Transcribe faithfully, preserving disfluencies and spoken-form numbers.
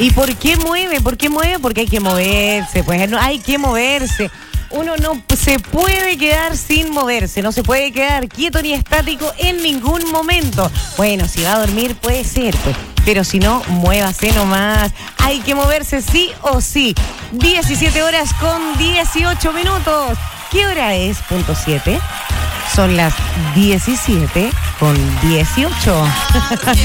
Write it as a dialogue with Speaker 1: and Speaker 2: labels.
Speaker 1: ¿Y por qué mueve? ¿Por qué mueve? Porque hay que moverse, pues no, hay que moverse. Uno no se puede quedar sin moverse, no se puede quedar quieto ni estático en ningún momento. Bueno, si va a dormir puede ser, pues, pero si no, muévase nomás. Hay que moverse sí o sí. diecisiete horas con dieciocho minutos. ¿Qué hora es? Punto siete. Son las diecisiete con dieciocho.